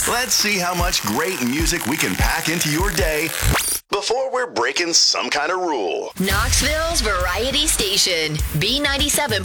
Let's see how much great music we can pack into your day before we're breaking some kind of rule. Knoxville's Variety Station, B97.5.